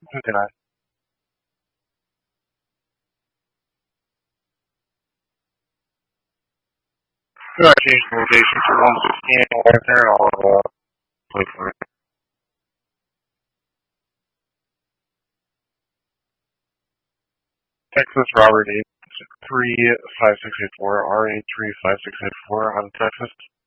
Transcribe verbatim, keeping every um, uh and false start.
fifty-nine. Could I change the location to one sixteen right there and I'll uh, wait for it. Texas Robert eight three five six eight four R eight three five six eight four out of Texas.